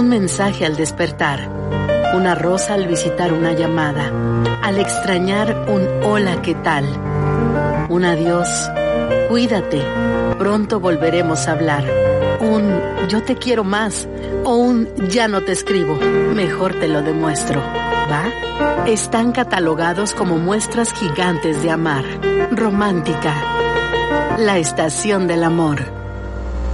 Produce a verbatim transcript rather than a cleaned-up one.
un mensaje al despertar, una rosa al visitar una llamada, al extrañar un hola, ¿qué tal? Un adiós, cuídate, pronto volveremos a hablar, un yo te quiero más o un ya no te escribo, mejor te lo demuestro, ¿va? Están catalogados como muestras gigantes de amar. Romántica, la estación del amor.